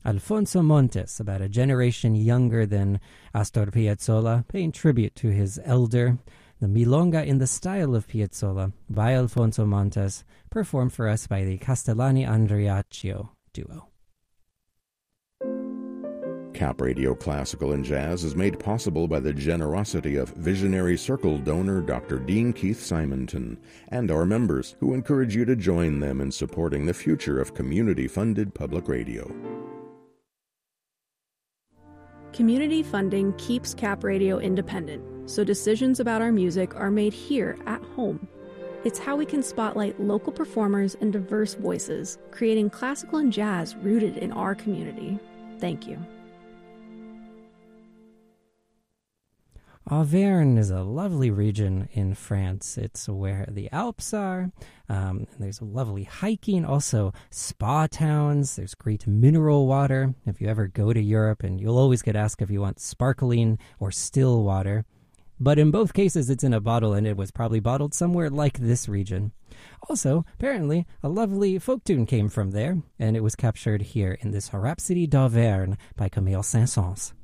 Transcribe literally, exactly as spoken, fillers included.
Alfonso Montes, about a generation younger than Astor Piazzolla, paying tribute to his elder. The Milonga in the style of Piazzolla by Alfonso Montes, performed for us by the Castellani Andreacchio duo. Cap Radio Classical and Jazz is made possible by the generosity of Visionary Circle donor Doctor Dean Keith Simonton and our members, who encourage you to join them in supporting the future of community-funded public radio. Community funding keeps Cap Radio independent, so decisions about our music are made here at home. It's how we can spotlight local performers and diverse voices, creating classical and jazz rooted in our community. Thank you. Auvergne is a lovely region in France. It's where the Alps are. Um, and there's lovely hiking, also spa towns. There's great mineral water. If you ever go to Europe, and you'll always get asked if you want sparkling or still water. But in both cases, it's in a bottle, and it was probably bottled somewhere like this region. Also, apparently, a lovely folk tune came from there, and it was captured here in this Rhapsody d'Auvergne by Camille Saint-Saëns.